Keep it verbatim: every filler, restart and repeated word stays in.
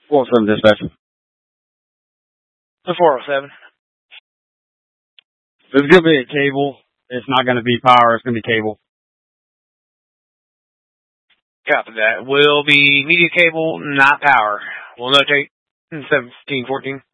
four oh seven dispatch. The four oh seven. It's going to be a cable. It's not going to be power. It's going to be cable. Copy that. Will be media cable, not power. We'll notate seventeen fourteen.